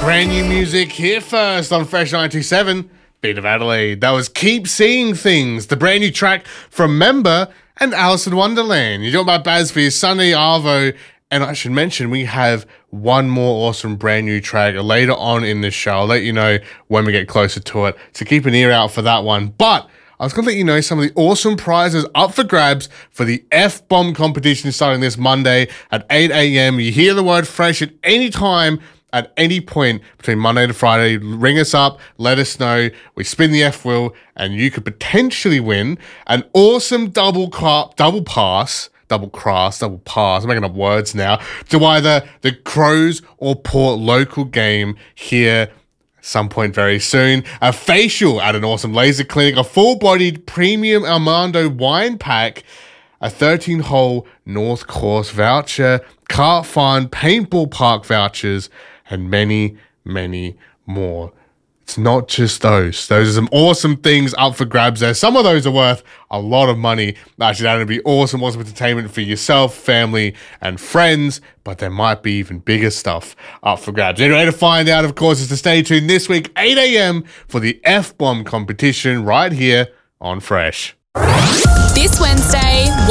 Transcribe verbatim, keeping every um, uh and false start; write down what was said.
Brand new music here first on Fresh nine two seven, Beat of Adelaide. That was Keep Seeing Things, the brand new track from Member and Alice in Wonderland. You're talking about Baz for your Sunday Arvo, and I should mention we have one more awesome brand new track later on in the show. I'll let you know when we get closer to it, so keep an ear out for that one. But I was going to let you know some of the awesome prizes up for grabs for the F-Bomb competition starting this Monday at eight a.m. You hear the word Fresh at any time, at any point between Monday to Friday. Ring us up, let us know. We spin the F wheel, and you could potentially win an awesome double car, double pass, double cross, double pass. I'm making up words now to either the Crows or Port local game here some point very soon. A facial at an awesome laser clinic, a full-bodied premium Armando wine pack, a thirteen-hole North Course voucher, kart fun, paintball park vouchers, and many, many more. It's not just those. Those are some awesome things up for grabs there. Some of those are worth a lot of money. Actually, that would be awesome, awesome entertainment for yourself, family, and friends. But there might be even bigger stuff up for grabs. Anyway, to find out, of course, is to stay tuned this week, eight a.m. for the F-Bomb competition right here on Fresh. This Wednesday,